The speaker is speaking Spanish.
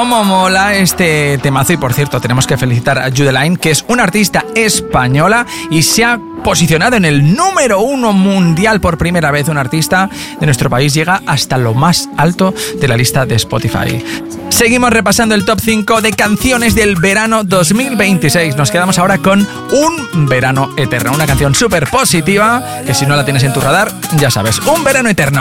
cómo mola este temazo. Y por cierto, tenemos que felicitar a Judeline, que es una artista española y se ha posicionado en el número 1 mundial por primera vez. Un artista de nuestro país llega hasta lo más alto de la lista de Spotify. Seguimos repasando el top 5 de canciones del verano 2026. Nos quedamos ahora con Un verano eterno, una canción súper positiva que si no la tienes en tu radar, ya sabes, Un verano eterno.